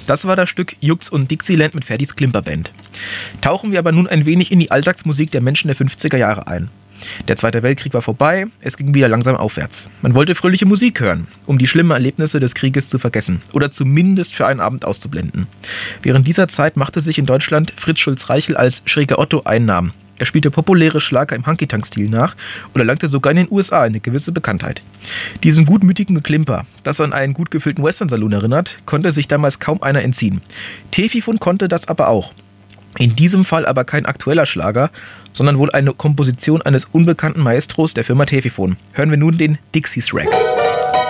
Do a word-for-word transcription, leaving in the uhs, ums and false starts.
Das war das Stück Jux und Dixieland mit Ferdies Klimperband. Tauchen wir aber nun ein wenig in die Alltagsmusik der Menschen der fünfziger Jahre ein. Der Zweite Weltkrieg war vorbei, es ging wieder langsam aufwärts. Man wollte fröhliche Musik hören, um die schlimmen Erlebnisse des Krieges zu vergessen oder zumindest für einen Abend auszublenden. Während dieser Zeit machte sich in Deutschland Fritz Schulz-Reichel als Schräger Otto einen Namen. Er spielte populäre Schlager im Hunky-Tonk-Stil nach und erlangte sogar in den U S A eine gewisse Bekanntheit. Diesem gutmütigen Geklimper, das an einen gut gefüllten Western-Saloon erinnert, konnte sich damals kaum einer entziehen. Tefifon konnte das aber auch. In diesem Fall aber kein aktueller Schlager, sondern wohl eine Komposition eines unbekannten Maestros der Firma Tefifon. Hören wir nun den Dixies Rack.